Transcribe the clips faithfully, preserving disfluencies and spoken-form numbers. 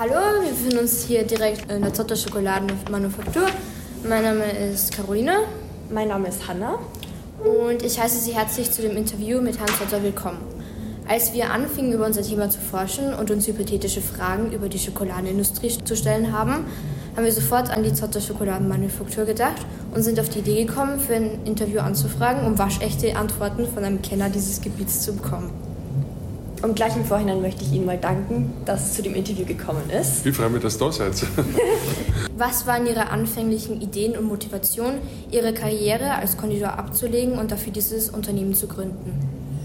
Hallo, wir befinden uns hier direkt in der Zotter Schokoladenmanufaktur. Mein Name ist Caroline. Mein Name ist Hanna. Und ich heiße Sie herzlich zu dem Interview mit Herrn Zotter willkommen. Als wir anfingen, über unser Thema zu forschen und uns hypothetische Fragen über die Schokoladenindustrie zu stellen haben, haben wir sofort an die Zotter Schokoladenmanufaktur gedacht und sind auf die Idee gekommen, für ein Interview anzufragen, um waschechte Antworten von einem Kenner dieses Gebiets zu bekommen. Und gleich im Vorhinein möchte ich Ihnen mal danken, dass es zu dem Interview gekommen ist. Ich freue mich, dass ihr da seid. Was waren Ihre anfänglichen Ideen und Motivation, Ihre Karriere als Konditor abzulegen und dafür dieses Unternehmen zu gründen?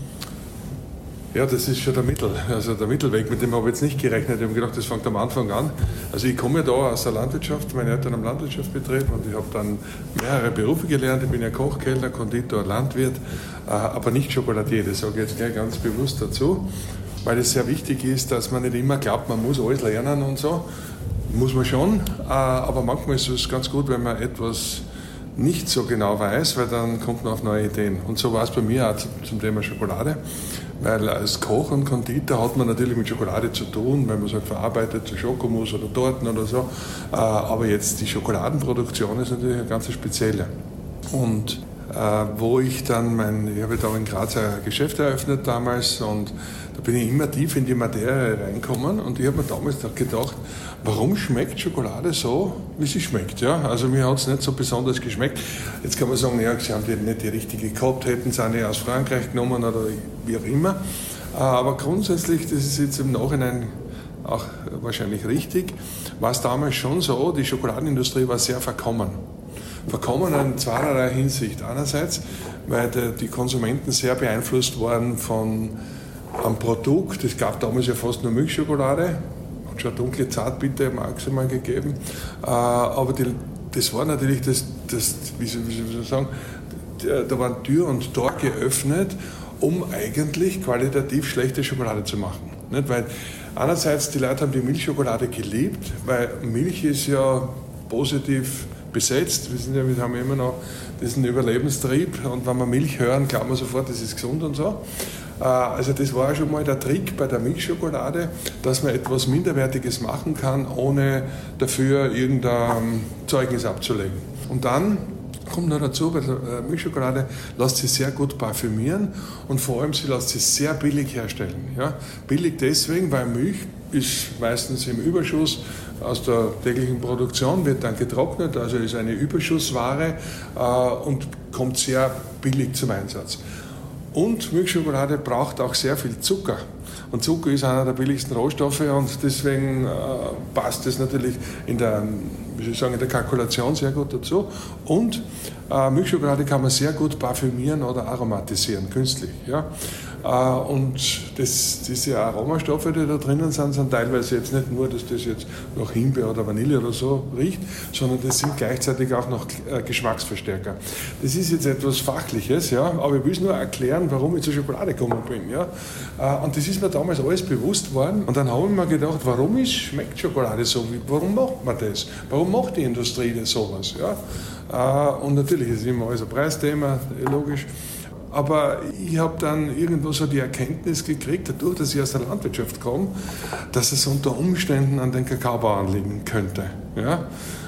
Ja, das ist schon der Mittel, also der Mittelweg, mit dem habe ich jetzt nicht gerechnet. Ich habe gedacht, das fängt am Anfang an. Also ich komme ja da aus der Landwirtschaft, meine Eltern haben Landwirtschaftsbetrieb und ich habe dann mehrere Berufe gelernt. Ich bin ja Koch, Kellner, Konditor, Landwirt, aber nicht Schokoladier, das sage ich jetzt gleich ganz bewusst dazu, weil es sehr wichtig ist, dass man nicht immer glaubt, man muss alles lernen und so. Muss man schon, aber manchmal ist es ganz gut, wenn man etwas nicht so genau weiß, weil dann kommt man auf neue Ideen. Und so war es bei mir auch zum Thema Schokolade. Weil als Koch und Konditor hat man natürlich mit Schokolade zu tun, weil man es halt verarbeitet, zu Schokomus oder Torten oder so. Aber jetzt die Schokoladenproduktion ist natürlich eine ganz spezielle. Und wo ich dann mein, ich habe da in Graz ein Geschäft eröffnet damals und da bin ich immer tief in die Materie reingekommen und ich habe mir damals gedacht, warum schmeckt Schokolade so, wie sie schmeckt? Ja? Also mir hat es nicht so besonders geschmeckt. Jetzt kann man sagen, ja, sie haben die nicht die richtige gehabt, hätten sie eine aus Frankreich genommen oder wie auch immer. Aber grundsätzlich, das ist jetzt im Nachhinein auch wahrscheinlich richtig, war es damals schon so, die Schokoladenindustrie war sehr verkommen. Verkommen in zweierlei Hinsicht. Einerseits, weil die Konsumenten sehr beeinflusst waren von einem Produkt. Es gab damals ja fast nur Milchschokolade, hat schon dunkle Zartbitter maximal gegeben. Aber die, das war natürlich das, das wie soll ich sagen, da waren Tür und Tor geöffnet, um eigentlich qualitativ schlechte Schokolade zu machen. Nicht? Weil einerseits die Leute haben die Milchschokolade geliebt, weil Milch ist ja positiv besetzt. Wir, sind ja, wir haben ja immer noch diesen Überlebenstrieb und wenn wir Milch hören, glauben wir sofort, das ist gesund und so. Also das war schon mal der Trick bei der Milchschokolade, dass man etwas Minderwertiges machen kann, ohne dafür irgendein Zeugnis abzulegen. Und dann kommt noch dazu, weil Milchschokolade lässt sich sehr gut parfümieren und vor allem sie lässt sich sehr billig herstellen. Ja? Billig deswegen, weil Milch ist meistens im Überschuss aus der täglichen Produktion, wird dann getrocknet, also ist eine Überschussware äh, und kommt sehr billig zum Einsatz. Und Milchschokolade braucht auch sehr viel Zucker. Und Zucker ist einer der billigsten Rohstoffe und deswegen äh, passt es natürlich in der, wie soll ich sagen, in der Kalkulation sehr gut dazu. Und äh, Milchschokolade kann man sehr gut parfümieren oder aromatisieren, künstlich. Ja? Äh, und das, diese Aromastoffe, die da drinnen sind, sind teilweise jetzt nicht nur, dass das jetzt nach Himbeer oder Vanille oder so riecht, sondern das sind gleichzeitig auch noch äh, Geschmacksverstärker. Das ist jetzt etwas Fachliches, ja? Aber ich will es nur erklären, warum ich zur Schokolade gekommen bin. Ja? Äh, und das ist mir damals alles bewusst worden. Und dann habe ich mir gedacht, warum ist, schmeckt Schokolade so? Warum macht man das? Warum macht die Industrie das sowas? Ja? Und natürlich ist immer alles ein Preisthema, logisch. Aber ich habe dann irgendwo so die Erkenntnis gekriegt, dadurch, dass ich aus der Landwirtschaft komme, dass es unter Umständen an den Kakaobauern liegen könnte. Ja?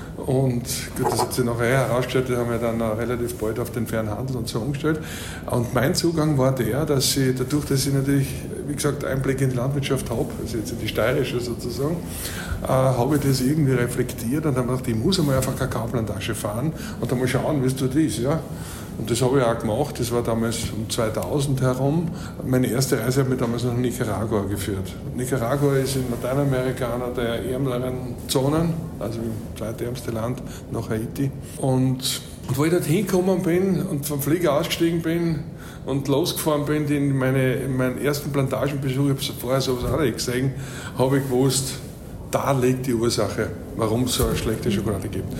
Und gut, das hat sich nachher herausgestellt, das haben wir dann relativ bald auf den Fernhandel und so umgestellt. Und mein Zugang war der, dass ich, dadurch, dass ich natürlich, wie gesagt, Einblick in die Landwirtschaft habe, also jetzt in die steirische sozusagen, äh, habe ich das irgendwie reflektiert und dann habe ich gedacht, ich muss einmal auf eine Kakaoplantage fahren und dann mal schauen, wie es dort ist. Ja? Und das habe ich auch gemacht, das war damals um zweitausend herum. Meine erste Reise hat mich damals nach Nicaragua geführt. Nicaragua ist in Lateinamerika einer der ärmeren Zonen, also das zweitärmste Land nach Haiti. Und, und wo ich dort hingekommen bin und vom Flieger ausgestiegen bin und losgefahren bin in, meine, in meinen ersten Plantagenbesuch, ich habe vorher sowas auch nicht gesehen, habe ich gewusst, da liegt die Ursache, warum es so eine schlechte Schokolade gibt.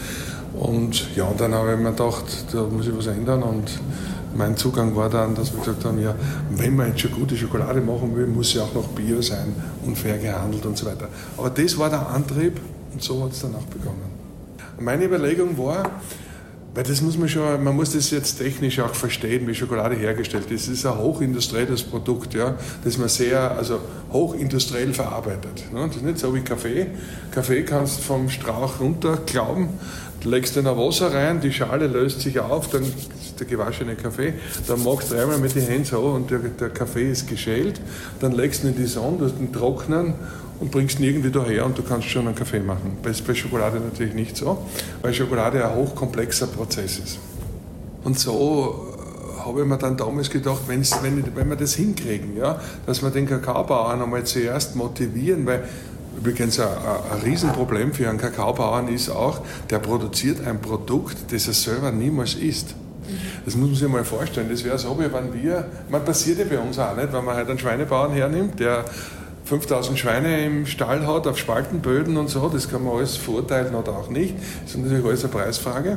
Und ja, und dann habe ich mir gedacht, da muss ich was ändern und mein Zugang war dann, dass wir gesagt haben, ja, wenn man jetzt schon gute Schokolade machen will, muss sie auch noch bio sein und fair gehandelt und so weiter. Aber das war der Antrieb und so hat es dann auch begonnen. Meine Überlegung war, Weil das muss man schon, man muss das jetzt technisch auch verstehen, wie Schokolade hergestellt ist. Das ist ein hochindustrielles Produkt, ja, das man sehr, also hochindustriell verarbeitet. Ne? Das ist nicht so wie Kaffee. Kaffee kannst du vom Strauch runterklauben, du legst in Wasser rein, die Schale löst sich auf, dann ist der gewaschene Kaffee, dann machst du dreimal mit den Händen so und der, der Kaffee ist geschält, dann legst du ihn in die Sonne, du ihn trocknen und bringst ihn irgendwie daher und du kannst schon einen Kaffee machen. Das ist bei Schokolade natürlich nicht so, weil Schokolade ein hochkomplexer Prozess ist. Und so habe ich mir dann damals gedacht, wenn's, wenn, wenn wir das hinkriegen, ja, dass wir den Kakaobauern einmal zuerst motivieren, weil übrigens ein, ein Riesenproblem für einen Kakaobauern ist auch, der produziert ein Produkt, das er selber niemals isst. Das muss man sich mal vorstellen. Das wäre so, wie wenn wir, man passiert ja bei uns auch nicht, wenn man halt einen Schweinebauern hernimmt, der fünftausend Schweine im Stall hat, auf Spaltenböden und so, das kann man alles verurteilen oder auch nicht, das ist natürlich alles eine Preisfrage.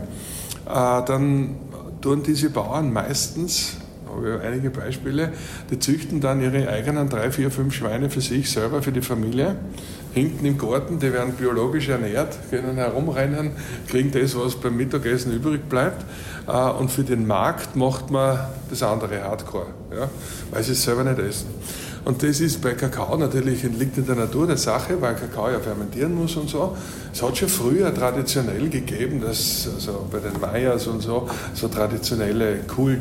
Äh, dann tun diese Bauern meistens, da habe ich einige Beispiele, die züchten dann ihre eigenen drei, vier, fünf Schweine für sich selber, für die Familie, hinten im Garten, die werden biologisch ernährt, können herumrennen, kriegen das, was beim Mittagessen übrig bleibt. Und für den Markt macht man das andere Hardcore, ja, weil sie es selber nicht essen. Und das ist bei Kakao natürlich, liegt in der Natur der Sache, weil Kakao ja fermentieren muss und so. Es hat schon früher traditionell gegeben, dass also bei den Mayas und so, so traditionelle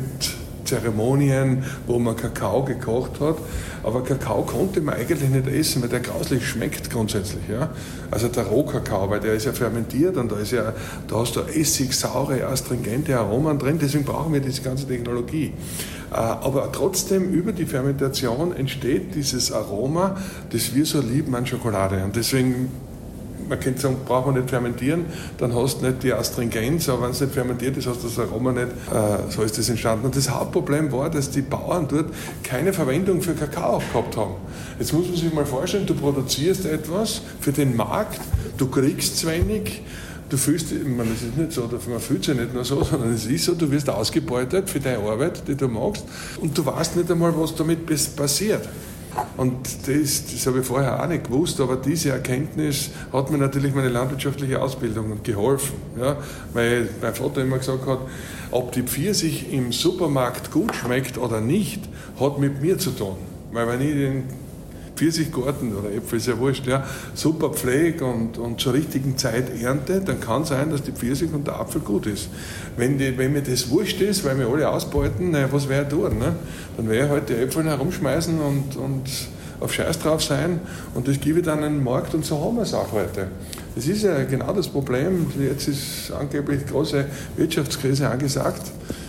Kultzeremonien, wo man Kakao gekocht hat. Aber Kakao konnte man eigentlich nicht essen, weil der grauslich schmeckt grundsätzlich. Ja? Also der Rohkakao, weil der ist ja fermentiert und da, ist ja, da hast du Essig, saure, astringente Aromen drin, deswegen brauchen wir diese ganze Technologie. Aber trotzdem, über die Fermentation entsteht dieses Aroma, das wir so lieben an Schokolade. Und deswegen, man könnte sagen, braucht man nicht fermentieren, dann hast du nicht die Astringenz, aber wenn es nicht fermentiert ist, hast du das Aroma nicht. So ist das entstanden. Und das Hauptproblem war, dass die Bauern dort keine Verwendung für Kakao gehabt haben. Jetzt muss man sich mal vorstellen, du produzierst etwas für den Markt, du kriegst zu wenig. Du fühlst, ich meine, es ist nicht so, man fühlt sich nicht nur so, sondern es ist so, du wirst ausgebeutet für deine Arbeit, die du machst, und du weißt nicht einmal, was damit passiert. Und das, das habe ich vorher auch nicht gewusst, aber diese Erkenntnis hat mir natürlich meine landwirtschaftliche Ausbildung geholfen. Ja, weil mein Vater immer gesagt hat, ob die Pfirsich im Supermarkt gut schmeckt oder nicht, hat mit mir zu tun. Weil wenn ich den Pfirsichgarten oder Äpfel, ist ja wurscht, ja, super pflege und, und zur richtigen Zeit ernte, dann kann sein, dass die Pfirsich und der Apfel gut ist. Wenn, die, wenn mir das wurscht ist, weil wir alle ausbeuten, na, was wäre ich tun? Ne? Dann wäre ich halt die Äpfel herumschmeißen und, und auf Scheiß drauf sein und das gebe ich dann an den Markt und so haben wir es auch heute. Das ist ja genau das Problem. Jetzt ist angeblich große Wirtschaftskrise angesagt.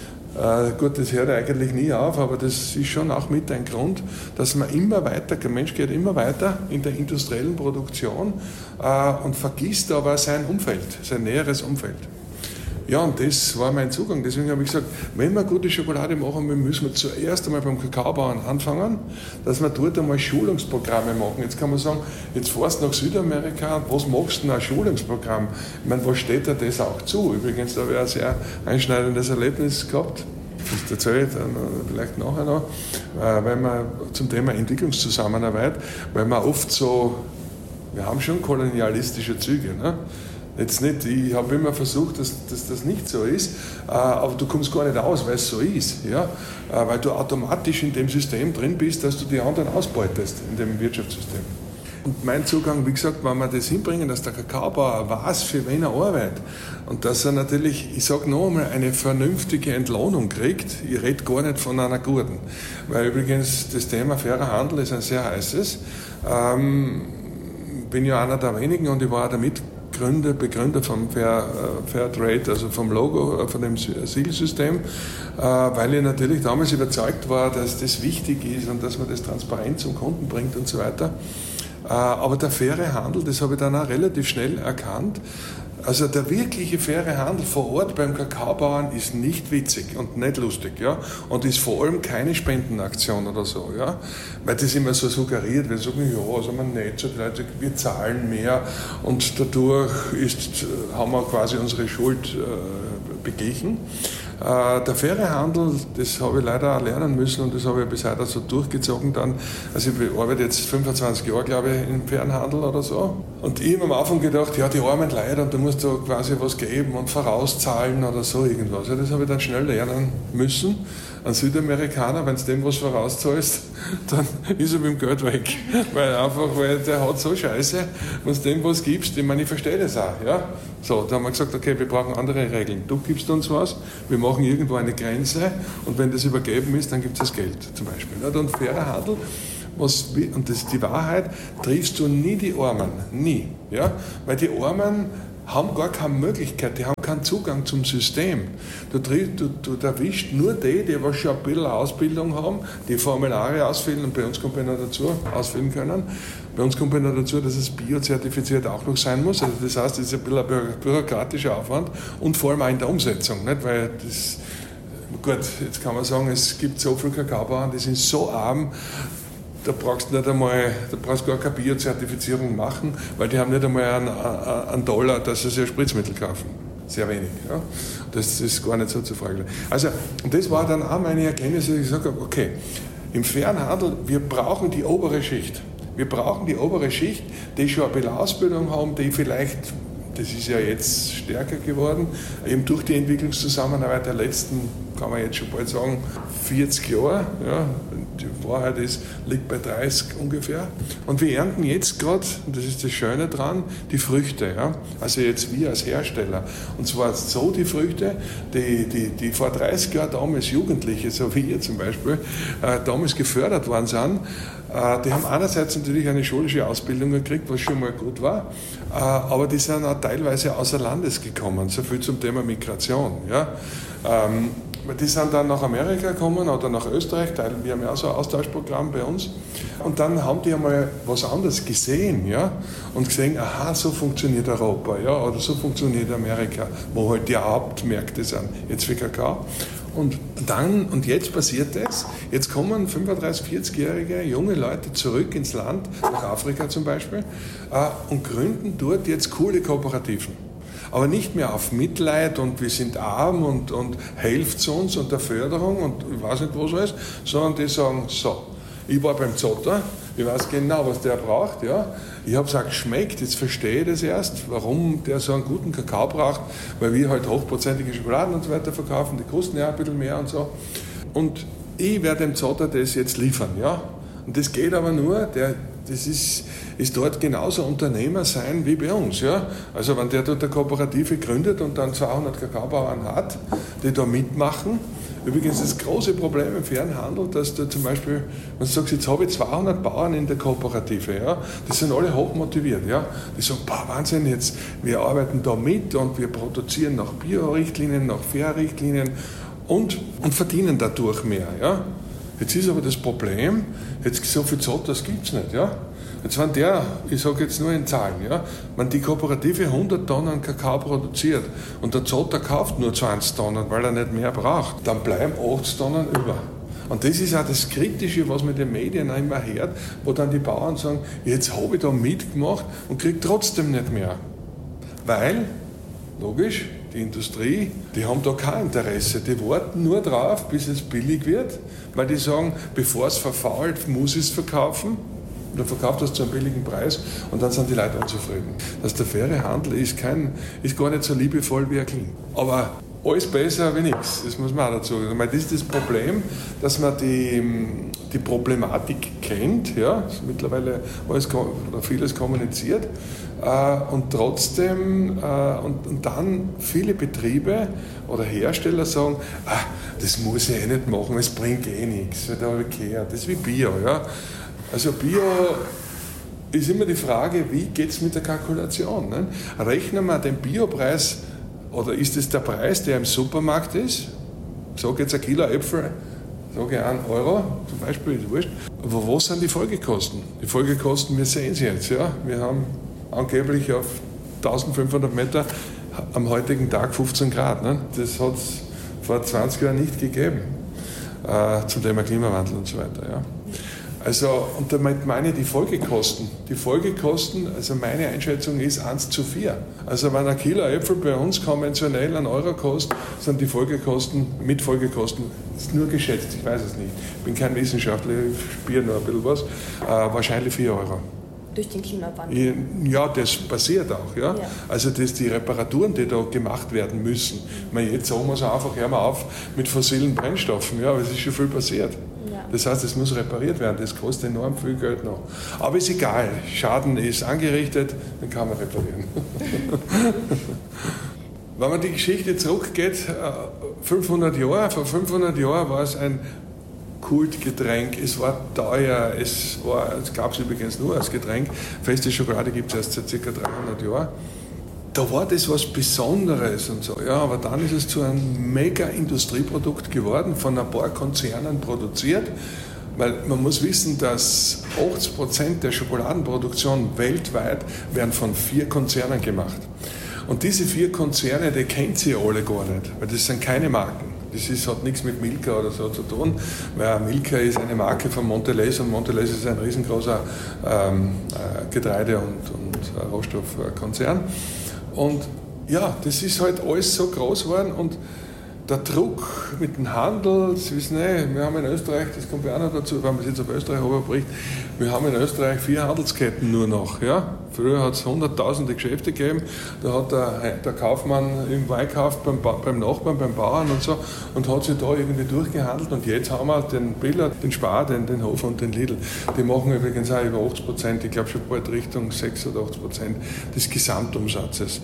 Äh, gut, das hört eigentlich nie auf, aber das ist schon auch mit ein Grund, dass man immer weiter, der Mensch geht immer weiter in der industriellen Produktion äh, und vergisst aber sein Umfeld, sein näheres Umfeld. Ja, und das war mein Zugang. Deswegen habe ich gesagt, wenn wir gute Schokolade machen wollen, müssen wir zuerst einmal beim Kakaobauern anfangen, dass wir dort einmal Schulungsprogramme machen. Jetzt kann man sagen, jetzt fährst du nach Südamerika, was machst du denn ein Schulungsprogramm? Ich meine, was steht dir das auch zu? Übrigens, da habe ich ein sehr einschneidendes Erlebnis gehabt. Das erzähle ich dann vielleicht nachher noch, weil man zum Thema Entwicklungszusammenarbeit, weil man oft so, wir haben schon kolonialistische Züge, ne? Jetzt nicht, ich habe immer versucht, dass, dass das nicht so ist, aber du kommst gar nicht aus, weil es so ist, ja? Weil du automatisch in dem System drin bist, dass du die anderen ausbeutest in dem Wirtschaftssystem. Und mein Zugang, wie gesagt, wenn wir das hinbringen, dass der Kakaobauer weiß, für wen er arbeitet und dass er natürlich, ich sage noch einmal, eine vernünftige Entlohnung kriegt. Ich rede gar nicht von einer guten, weil übrigens das Thema fairer Handel ist ein sehr heißes. Ähm, bin ja einer der wenigen und ich war auch der Mitgründer, Begründer vom Fair, äh, Fair Trade, also vom Logo, äh, von dem Siegelsystem, äh, weil ich natürlich damals überzeugt war, dass das wichtig ist und dass man das transparent zum Kunden bringt und so weiter. Aber der faire Handel, das habe ich dann auch relativ schnell erkannt. Also der wirkliche faire Handel vor Ort beim Kakaobauern ist nicht witzig und nicht lustig, ja, und ist vor allem keine Spendenaktion oder so, ja, weil das immer so suggeriert wird, sagen, ja, also man nicht so, die Leute, wir zahlen mehr und dadurch ist, haben wir quasi unsere Schuld äh, beglichen. Äh, der faire Handel, das habe ich leider auch lernen müssen und das habe ich bis heute so durchgezogen dann. Also ich arbeite jetzt fünfundzwanzig Jahre, glaube ich, im fairen Handel oder so. Und ich habe am Anfang gedacht, ja, die armen Leute und du musst da quasi was geben und vorauszahlen oder so irgendwas. Ja, das habe ich dann schnell lernen müssen. Ein Südamerikaner, wenn du dem was vorauszahlst, dann ist er mit dem Geld weg. Weil einfach, weil der hat so Scheiße, wenn du dem was gibst, ich meine, ich verstehe das auch. Ja? So, da haben wir gesagt, okay, wir brauchen andere Regeln. Du gibst uns was, wir machen irgendwo eine Grenze und wenn das übergeben ist, dann gibt es das Geld zum Beispiel. Und fairer Handel, was, und das ist die Wahrheit, triffst du nie die Armen, nie. Ja? Weil die Armen haben gar keine Möglichkeit, die haben keinen Zugang zum System. Du, du, du erwischst nur die, die was schon ein bisschen Ausbildung haben, die Formulare ausfüllen und bei uns kommt einer dazu, ausfüllen können. Bei uns kommt einer dazu, dass es biozertifiziert auch noch sein muss. Also das heißt, es ist ein bisschen ein bürokratischer Aufwand und vor allem auch in der Umsetzung. Nicht? Weil das, gut, jetzt kann man sagen, es gibt so viele Kakaobauern, die sind so arm, da brauchst du nicht einmal, da brauchst du gar keine Biozertifizierung machen, weil die haben nicht einmal einen, einen Dollar, dass sie sich ein Spritzmittel kaufen. Sehr wenig. Ja. Das ist gar nicht so zu fragen. Also, und das war dann auch meine Erkenntnis, dass ich gesagt habe, okay, im fairen Handel, wir brauchen die obere Schicht. Wir brauchen die obere Schicht, die schon ein bisschen Ausbildung haben, die vielleicht, das ist ja jetzt stärker geworden, eben durch die Entwicklungszusammenarbeit der letzten, kann man jetzt schon bald sagen, vierzig Jahre. Ja, die Wahrheit ist, liegt bei dreißig ungefähr. Und wir ernten jetzt gerade, und das ist das Schöne dran, die Früchte. Ja? Also jetzt wir als Hersteller. Und zwar so die Früchte, die, die, die vor dreißig Jahren damals Jugendliche, so wie ihr zum Beispiel, äh, damals gefördert worden sind. Äh, die haben einerseits natürlich eine schulische Ausbildung gekriegt, was schon mal gut war, äh, aber die sind auch teilweise außer Landes gekommen. So viel zum Thema Migration. Ja? Ähm, Die sind dann nach Amerika gekommen oder nach Österreich, wir haben ja auch so ein Austauschprogramm bei uns. Und dann haben die einmal was anderes gesehen, ja, und gesehen, aha, so funktioniert Europa, ja, oder so funktioniert Amerika, wo halt die Hauptmärkte sind, jetzt für Kakao. Und dann, und jetzt passiert es, jetzt kommen fünfunddreißig-, vierzigjährige junge Leute zurück ins Land, nach Afrika zum Beispiel, äh, und gründen dort jetzt coole Kooperativen. Aber nicht mehr auf Mitleid und wir sind arm und, und helft uns und der Förderung und ich weiß nicht was alles, sondern die sagen, so, ich war beim Zotter, ich weiß genau, was der braucht, ja. Ich habe es auch geschmeckt, jetzt verstehe ich das erst, warum der so einen guten Kakao braucht, weil wir halt hochprozentige Schokoladen und so weiter verkaufen, die kosten ja ein bisschen mehr und so. Und ich werde dem Zotter das jetzt liefern, ja. Und das geht aber nur, der, das ist, ist dort genauso Unternehmer sein wie bei uns. Ja? Also wenn der dort eine Kooperative gründet und dann zweihundert Kakaobauern hat, die da mitmachen. Übrigens das große Problem im fairen Handel, dass du zum Beispiel, wenn du sagst, jetzt habe ich zweihundert Bauern in der Kooperative, ja? Die sind alle hochmotiviert. Ja? Die sagen, boah, Wahnsinn, jetzt, wir arbeiten da mit und wir produzieren nach Bio-Richtlinien, nach Fair-Richtlinien und, und verdienen dadurch mehr. Ja? Jetzt ist aber das Problem, jetzt so viel Zotters gibt es nicht. Ja? Jetzt wenn der, ich sage jetzt nur in Zahlen, ja, wenn die Kooperative hundert Tonnen Kakao produziert und der Zotter kauft nur zwanzig Tonnen, weil er nicht mehr braucht, dann bleiben achtzig Tonnen über. Und das ist auch das Kritische, was mit den Medien auch immer hört, wo dann die Bauern sagen, jetzt habe ich da mitgemacht und kriege trotzdem nicht mehr. Weil, logisch, die Industrie, die haben da kein Interesse. Die warten nur drauf, bis es billig wird, weil die sagen, bevor es verfault, muss es verkaufen. Dann verkauft das zu einem billigen Preis und dann sind die Leute unzufrieden. Dass der faire Handel ist, kein, ist gar nicht so liebevoll, wie er klingt. Aber alles besser wie nichts, das muss man auch dazu sagen. Das ist das Problem, dass man die, die Problematik kennt, ja, ist mittlerweile alles, oder vieles kommuniziert, äh, und trotzdem, äh, und, und dann viele Betriebe oder Hersteller sagen, ah, das muss ich eh nicht machen, es bringt eh nichts, da habe ich gehört, das ist wie Bio, ja. Also Bio ist immer die Frage, wie geht es mit der Kalkulation? Ne? Rechnen wir den Biopreis, oder ist es der Preis, der im Supermarkt ist? Sag jetzt ein Kilo Äpfel, sage ich einen Euro zum Beispiel, ist wurscht. Aber was sind die Folgekosten? Die Folgekosten, wir sehen sie jetzt. Ja? Wir haben angeblich auf eintausendfünfhundert Meter am heutigen Tag fünfzehn Grad. Ne? Das hat es vor zwanzig Jahren nicht gegeben, äh, zum Thema Klimawandel und so weiter. Ja? Also, und damit meine ich die Folgekosten. Die Folgekosten, also meine Einschätzung ist eins zu vier. Also wenn ein Kilo Äpfel bei uns konventionell einen Euro kostet, sind die Folgekosten, mit Folgekosten, ist nur geschätzt, ich weiß es nicht. Ich bin kein Wissenschaftler, ich spiele nur ein bisschen was, äh, wahrscheinlich vier Euro. Durch den Klimawandel? Ja, das passiert auch. Ja? Ja. Also das, die Reparaturen, die da gemacht werden müssen. Ich meine, jetzt sagen wir es einfach, hören wir auf mit fossilen Brennstoffen, ja, aber es ist schon viel passiert. Ja. Das heißt, es muss repariert werden, das kostet enorm viel Geld noch. Aber ist egal, Schaden ist angerichtet, dann kann man reparieren. Wenn man die Geschichte zurückgeht, fünfhundert Jahre, vor fünfhundert Jahren war es ein Kultgetränk, es war teuer, es, es gab es übrigens nur als Getränk. Feste Schokolade gibt es erst seit ca. dreihundert Jahren. Da war das was Besonderes und so, ja, aber dann ist es zu einem Mega-Industrieprodukt geworden, von ein paar Konzernen produziert, weil man muss wissen, dass achtzig Prozent der Schokoladenproduktion weltweit werden von vier Konzernen gemacht. Und diese vier Konzerne, die kennt sie alle gar nicht, weil das sind keine Marken. Das ist, hat nichts mit Milka oder so zu tun, weil Milka ist eine Marke von Mondelez und Mondelez ist ein riesengroßer ähm, Getreide- und, und Rohstoffkonzern. Und ja, das ist halt alles so groß geworden und der Druck mit dem Handel, Sie wissen eh, wir haben in Österreich, das kommt ja auch noch dazu, wenn man es jetzt auf Österreich überbricht, wir haben in Österreich vier Handelsketten nur noch. Ja? Früher hat es hunderttausende Geschäfte gegeben, da hat der, der Kaufmann irgendwo einkauft beim, beim Nachbarn, beim Bauern und so und hat sich da irgendwie durchgehandelt und jetzt haben wir den Biller, den Spar, den, den Hofer und den Lidl. Die machen übrigens auch über achtzig Prozent, ich glaube schon bald Richtung sechs oder achtzig Prozent des Gesamtumsatzes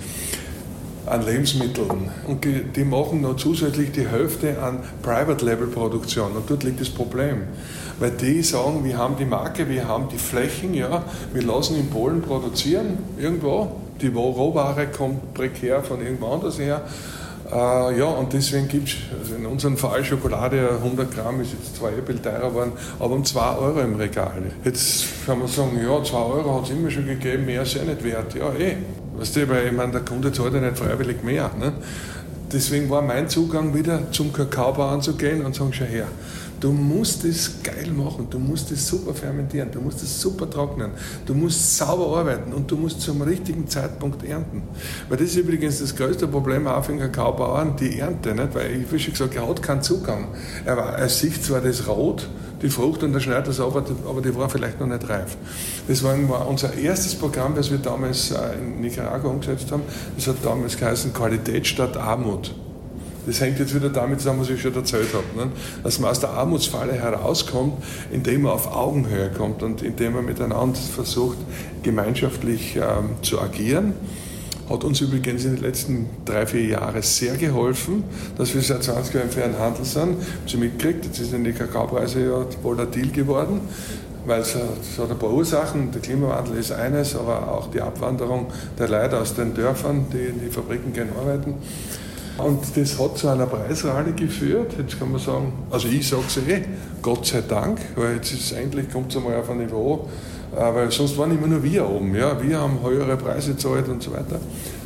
an Lebensmitteln. Und die machen noch zusätzlich die Hälfte an Private-Label-Produktion. Und dort liegt das Problem. Weil die sagen, wir haben die Marke, wir haben die Flächen, ja, wir lassen in Polen produzieren, irgendwo. Die Rohware kommt prekär von irgendwo anders her. Äh, ja, und deswegen gibt es, also in unserem Fall Schokolade, hundert Gramm ist jetzt zwar eh viel teurer geworden, aber um zwei Euro im Regal. Jetzt kann man sagen, ja, zwei Euro hat es immer schon gegeben, mehr ist ja nicht wert. Ja, eh. Weißt du, weil ich meine, der Kunde zahlt ja nicht freiwillig mehr. Ne? Deswegen war mein Zugang wieder zum Kakaobauern zu gehen und sagen, schau her, du musst es geil machen, du musst es super fermentieren, du musst es super trocknen, du musst sauber arbeiten und du musst zum richtigen Zeitpunkt ernten. Weil das ist übrigens das größte Problem auch für den Kakaobauern, die Ernte. Nicht? Weil ich wie schon gesagt, er hat keinen Zugang. Er, war, er sieht zwar das Rot, die Frucht und er schneidet das ab, aber die war vielleicht noch nicht reif. Das war unser erstes Programm, das wir damals in Nicaragua umgesetzt haben. Das hat damals geheißen Qualität statt Armut. Das hängt jetzt wieder damit zusammen, was ich schon erzählt habe. Ne? Dass man aus der Armutsfalle herauskommt, indem man auf Augenhöhe kommt und indem man miteinander versucht, gemeinschaftlich ähm, zu agieren. Hat uns übrigens in den letzten drei, vier Jahren sehr geholfen, dass wir seit zwanzig Jahren im fairen Handel sind. Haben Sie mitgekriegt, jetzt sind die Kakaopreise ja volatil geworden, weil es, es hat ein paar Ursachen. Der Klimawandel ist eines, aber auch die Abwanderung der Leute aus den Dörfern, die in die Fabriken gehen arbeiten. Und das hat zu einer Preisrallye geführt. Jetzt kann man sagen, also ich sage es eh, Gott sei Dank, weil jetzt ist endlich, kommt es einmal auf ein Niveau, weil sonst waren immer nur wir oben. Ja? Wir haben höhere Preise gezahlt und so weiter.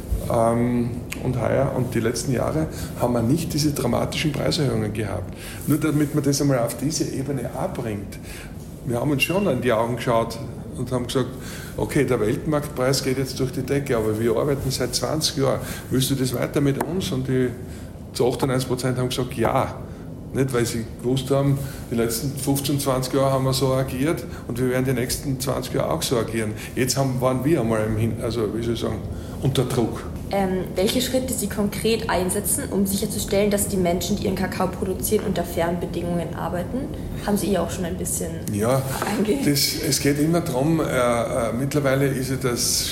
Ähm, und heuer und die letzten Jahre haben wir nicht diese dramatischen Preiserhöhungen gehabt. Nur damit man das einmal auf diese Ebene auch bringt. Wir haben uns schon in die Augen geschaut und haben gesagt, okay, der Weltmarktpreis geht jetzt durch die Decke, aber wir arbeiten seit zwanzig Jahren. Willst du das weiter mit uns? Und die zu achtundneunzig Prozent haben gesagt, ja. Nicht, weil sie gewusst haben, die letzten fünfzehn, zwanzig Jahre haben wir so agiert und wir werden die nächsten zwanzig Jahre auch so agieren. Jetzt haben, waren wir einmal im Hin, also wie soll ich sagen, unter Druck. Ähm, welche Schritte Sie konkret einsetzen, um sicherzustellen, dass die Menschen, die ihren Kakao produzieren, unter fairen Bedingungen arbeiten? Haben Sie hier auch schon ein bisschen ja, das, es geht immer darum, äh, äh, mittlerweile ist ja das,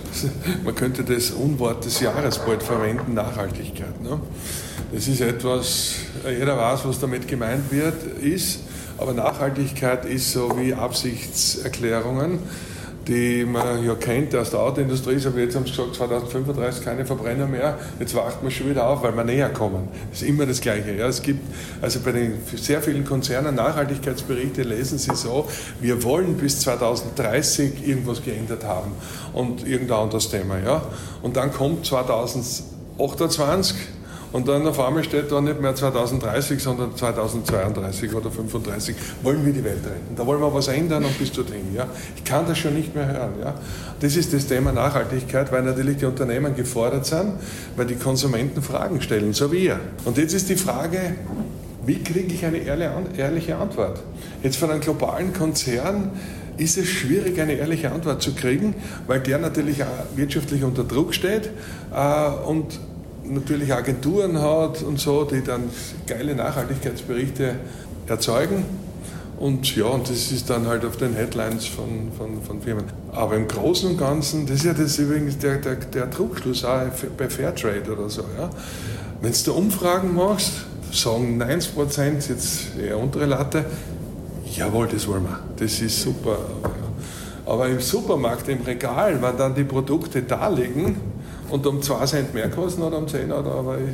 man könnte das Unwort des Jahres bald verwenden, Nachhaltigkeit. Ne? Das ist etwas, jeder weiß, was damit gemeint wird, ist, aber Nachhaltigkeit ist so wie Absichtserklärungen, die man ja kennt aus der Autoindustrie, aber jetzt haben sie gesagt, zweitausendfünfunddreißig keine Verbrenner mehr, jetzt wacht man schon wieder auf, weil wir näher kommen. Das ist immer das Gleiche. Ja. Es gibt also bei den sehr vielen Konzernen Nachhaltigkeitsberichte, lesen Sie so, wir wollen bis zweitausenddreißig irgendwas geändert haben und irgendein anderes Thema. Ja. Und dann kommt zweitausendachtundzwanzig Und dann auf einmal steht da nicht mehr zweitausenddreißig, sondern zweitausendzweiunddreißig oder fünfunddreißig. Wollen wir die Welt retten? Da wollen wir was ändern und bis dorthin. Ja? Ich kann das schon nicht mehr hören. Ja? Das ist das Thema Nachhaltigkeit, weil natürlich die Unternehmen gefordert sind, weil die Konsumenten Fragen stellen, so wie ihr. Und jetzt ist die Frage, wie kriege ich eine ehrliche Antwort? Jetzt von einem globalen Konzern ist es schwierig, eine ehrliche Antwort zu kriegen, weil der natürlich auch wirtschaftlich unter Druck steht äh, und natürlich Agenturen hat und so, die dann geile Nachhaltigkeitsberichte erzeugen. Und ja, und das ist dann halt auf den Headlines von, von, von Firmen. Aber im Großen und Ganzen, das ist ja das übrigens der, der, der Trugschluss auch bei Fairtrade oder so. Ja. Wenn du da Umfragen machst, sagen neunzig Prozent, jetzt eher untere Latte, jawohl, das wollen wir, das ist super. Aber im Supermarkt, im Regal, wenn dann die Produkte da liegen und um zwei Cent mehr kosten oder um zehn oder aber